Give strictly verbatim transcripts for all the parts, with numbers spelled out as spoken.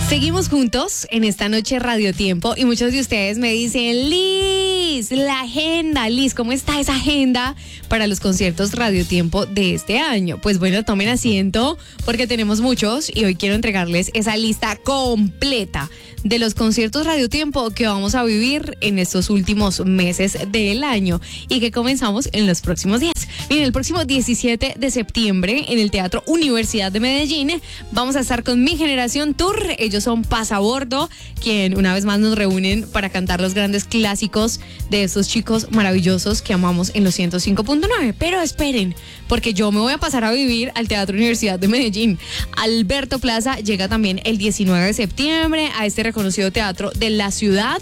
Seguimos juntos en esta noche Radio Tiempo y muchos de ustedes me dicen, Liz, la agenda, Liz, ¿cómo está esa agenda para los conciertos Radio Tiempo de este año? Pues bueno, tomen asiento porque tenemos muchos y hoy quiero entregarles esa lista completa de los conciertos Radio Tiempo que vamos a vivir en estos últimos meses del año y que comenzamos en los próximos días. Miren, el próximo diecisiete de septiembre en el Teatro Universidad de Medellín vamos a estar con Mi Generación Tour. Ellos son Pasabordo, quien una vez más nos reúnen para cantar los grandes clásicos de estos chicos maravillosos que amamos en los ciento cinco punto nueve. Pero esperen, porque yo me voy a pasar a vivir al Teatro Universidad de Medellín. Alberto Plaza llega también el diecinueve de septiembre a este reconocido teatro de la ciudad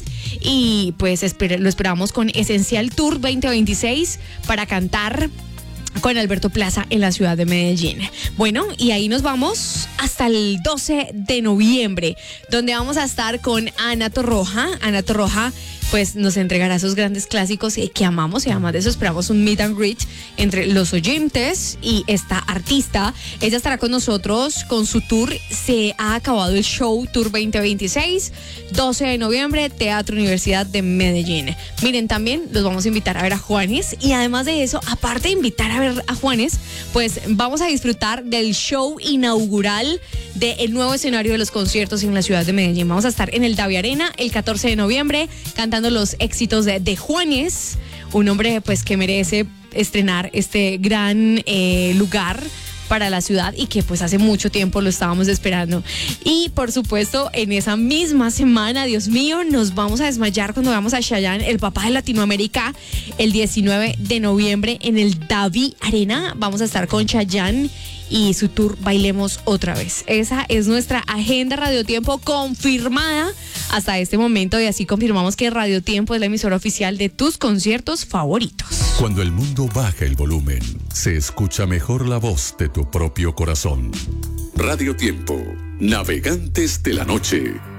y pues esper- lo esperamos con Esencial Tour veinte veintiséis para cantar con Alberto Plaza en la ciudad de Medellín. Bueno, y ahí nos vamos hasta el doce de noviembre, donde vamos a estar con Ana Torroja. Ana Torroja pues nos entregará esos grandes clásicos que amamos y además de eso esperamos un meet and greet entre los oyentes y esta artista. Ella estará con nosotros con su tour. Se ha acabado el show Tour veinte veintiséis, doce de noviembre, Teatro Universidad de Medellín. Miren, también los vamos a invitar a ver a Juanes y además de eso, aparte de invitar a ver a Juanes, pues vamos a disfrutar del show inaugural del nuevo escenario de los conciertos en la ciudad de Medellín. Vamos a estar en el Davi Arena el catorce de noviembre cantando los éxitos de, de Juanes, un hombre pues que merece estrenar este gran eh, lugar para la ciudad y que pues hace mucho tiempo lo estábamos esperando. Y por supuesto en esa misma semana, Dios mío, nos vamos a desmayar cuando veamos a Chayanne, el papá de Latinoamérica, el diecinueve de noviembre en el Davi Arena. Vamos a estar con Chayanne y su tour Bailemos Otra Vez. Esa es nuestra agenda Radio Tiempo confirmada hasta este momento y así confirmamos que Radio Tiempo es la emisora oficial de tus conciertos favoritos. Cuando el mundo baja el volumen, se escucha mejor la voz de tu propio corazón. Radio Tiempo, navegantes de la noche.